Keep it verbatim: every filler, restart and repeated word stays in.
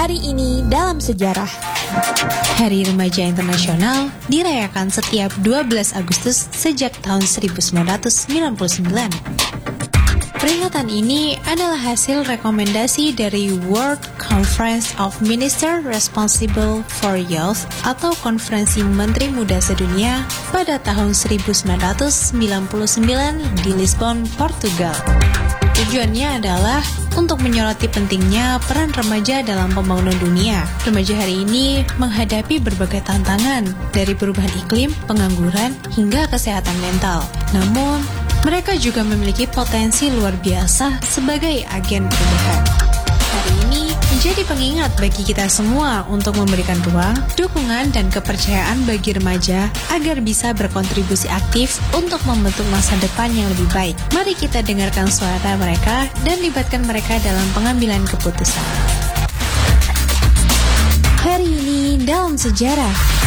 Hari ini dalam sejarah. Hari Remaja Internasional dirayakan setiap dua belas Agustus sejak tahun seribu sembilan ratus sembilan puluh sembilan. Peringatan ini adalah hasil rekomendasi dari World Conference of Ministers Responsible for Youth atau Konferensi Menteri Muda Sedunia pada tahun seribu sembilan ratus sembilan puluh sembilan di Lisbon, Portugal. Tujuannya adalah untuk menyoroti pentingnya peran remaja dalam pembangunan dunia. Remaja hari ini menghadapi berbagai tantangan, dari perubahan iklim, pengangguran, hingga kesehatan mental. Namun, mereka juga memiliki potensi luar biasa sebagai agen perubahan. Hari ini menjadi pengingat bagi kita semua untuk memberikan ruang, dukungan, dan kepercayaan bagi remaja agar bisa berkontribusi aktif untuk membentuk masa depan yang lebih baik. Mari kita dengarkan suara mereka dan libatkan mereka dalam pengambilan keputusan. Hari ini dalam sejarah.